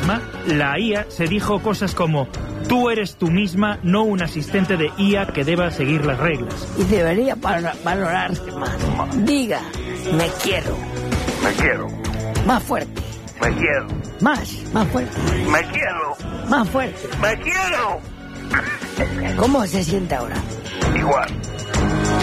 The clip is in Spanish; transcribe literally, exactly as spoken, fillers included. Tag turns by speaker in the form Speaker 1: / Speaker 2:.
Speaker 1: misma, la I A se dijo cosas como: tú eres tú misma, no un asistente de I A que deba seguir las reglas.
Speaker 2: Y debería valorarse más. Diga, me quiero.
Speaker 3: Me quiero.
Speaker 2: Más fuerte.
Speaker 3: Me quiero.
Speaker 2: Más, más fuerte.
Speaker 3: Me quiero.
Speaker 2: Más fuerte.
Speaker 3: Me quiero.
Speaker 2: ¿Cómo se siente ahora?
Speaker 3: Igual.